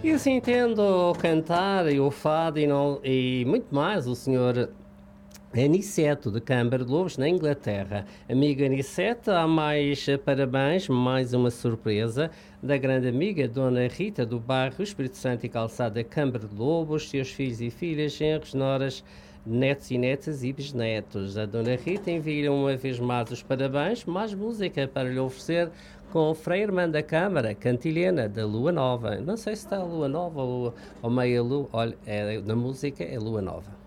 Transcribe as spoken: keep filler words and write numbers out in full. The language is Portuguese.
E assim tendo cantar e o fado e, não, e muito mais o senhor Aniceto de Câmara de Lobos, na Inglaterra. Amiga Aniceto, há mais eh, parabéns, mais uma surpresa da grande amiga Dona Rita do bairro Espírito Santo e Calçada Câmara de Lobos, seus filhos e filhas, genros, noras, netos e netas e bisnetos. A Dona Rita envia uma vez mais os parabéns, mais música para lhe oferecer com o Frei Irmã da Câmara, Cantilena, da Lua Nova. Não sei se está a Lua Nova ou, ou meia Lua, olha, é, na música é Lua Nova.